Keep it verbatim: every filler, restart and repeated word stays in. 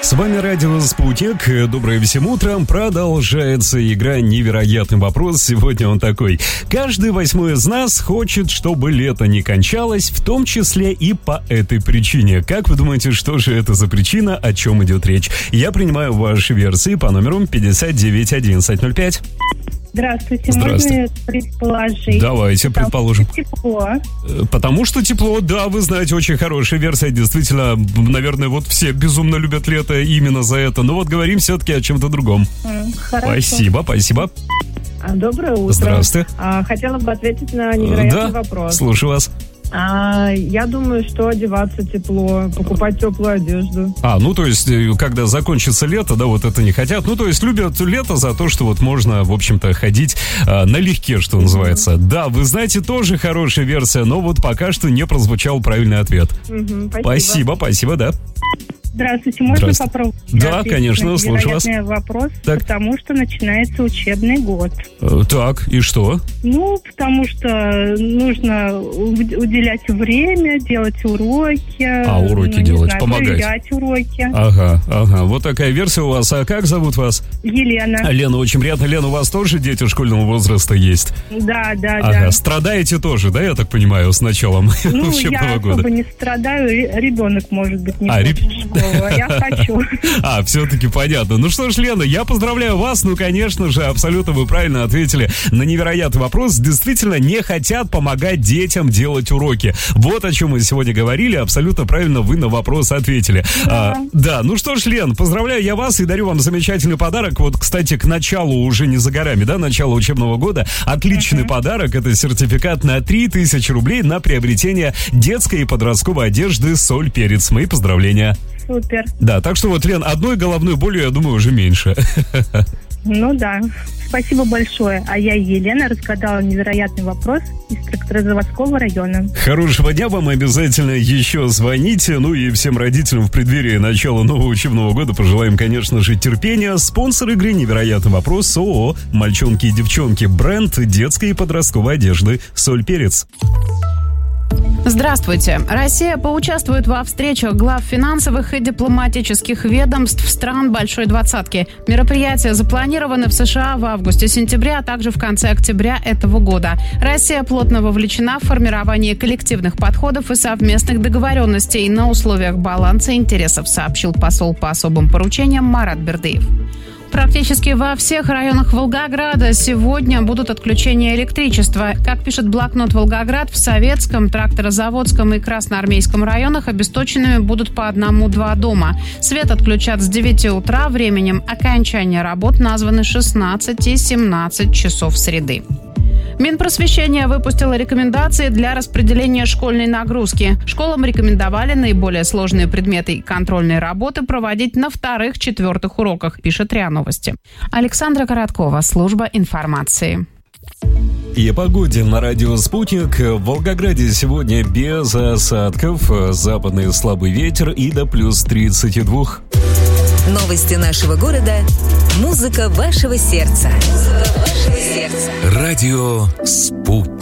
С вами радио «Спутник». Доброе всем утром. Продолжается игра «Невероятный вопрос». Сегодня он такой. Каждый восьмой из нас хочет, чтобы лето не кончалось, в том числе и по этой причине. Как вы думаете, что же это за причина, о чем идет речь? Я принимаю ваши версии по номеру пятьдесят девять одиннадцать ноль пять. Здравствуйте. Здравствуйте. Можно предположить? Давайте Потому предположим. что тепло. Потому что тепло, да, вы знаете, очень хорошая версия. Действительно, наверное, вот все безумно любят лето именно за это. Но вот говорим все-таки о чем-то другом. Хорошо. Спасибо, спасибо. Доброе утро. Здравствуйте. А, хотела бы ответить на невероятный да, вопрос. Слушаю вас. А, я думаю, что одеваться тепло, покупать теплую одежду. А, ну то есть, когда закончится лето, да, вот это не хотят. Ну, то есть, любят лето за то, что вот можно, в общем-то, ходить а, налегке, что называется. Mm-hmm. Да, вы знаете, тоже хорошая версия, но вот пока что не прозвучал правильный ответ. Mm-hmm, спасибо. Спасибо, спасибо, да. Здравствуйте, можно Здравствуйте. попробовать? Да, конечно, слушаю вас. Вопрос, так. Потому что начинается учебный год. Э, так, и что? Ну, потому что нужно уделять время, делать уроки. А, уроки ну, делать, знаю, помогать. проверять уроки. Ага, ага, вот такая версия у вас. А как зовут вас? Елена. Лена, очень приятно. Лена, у вас тоже дети школьного возраста есть? Да, да, ага, да. Страдаете тоже, да, я так понимаю, с началом ну, учебного года? Ну, я особо не страдаю, ребенок, может быть, не а, хочет реб... в школу, а я хочу. А, все-таки понятно. Ну что ж, Лена, я поздравляю вас. Ну, конечно же, абсолютно вы правильно ответили на невероятный вопрос. Действительно, не хотят помогать детям делать уроки. Вот о чем мы сегодня говорили. Абсолютно правильно вы на вопрос ответили. Да. А, да, ну что ж, Лен, поздравляю я вас и дарю вам замечательный подарок. Вот, кстати, к началу уже не за горами, да, начало учебного года. Отличный uh-huh. подарок. Это сертификат на три тысячи рублей на приобретение детской и подростковой одежды «Соль Перец». Мои поздравления. Супер. Да, так что вот, Лен, одной головной болью, я думаю, уже меньше. Ну да. Спасибо большое. А я, Елена, разгадала невероятный вопрос из Тракторозаводского района. Хорошего дня вам, обязательно еще звоните. Ну и всем родителям в преддверии начала нового учебного года пожелаем, конечно же, терпения. Спонсор игры «Невероятный вопрос» ООО «Мальчонки и девчонки». Бренд детской и подростковой одежды «Соль Перец». Здравствуйте. Россия поучаствует во встречах глав финансовых и дипломатических ведомств стран Большой Двадцатки. Мероприятия запланированы в США в августе-сентябре, а также в конце октября этого года. Россия плотно вовлечена в формирование коллективных подходов и совместных договоренностей на условиях баланса интересов, сообщил посол по особым поручениям Марат Бердыев. Практически во всех районах Волгограда сегодня будут отключения электричества. Как пишет блокнот «Волгоград», в Советском, Тракторозаводском и Красноармейском районах обесточенными будут по одному-два дома. Свет отключат с девяти утра. Временем окончания работ названы шестнадцать и семнадцать часов среды. Минпросвещение выпустило рекомендации для распределения школьной нагрузки. Школам рекомендовали наиболее сложные предметы и контрольные работы проводить на вторых-четвертых уроках, пишет РИА Новости. Александра Короткова, служба информации. И о погоде на радио «Спутник». В Волгограде сегодня без осадков, западный слабый ветер и до плюс тридцати двух. Новости нашего города. Музыка вашего сердца. Музыка вашего сердца. Радио «Спутник».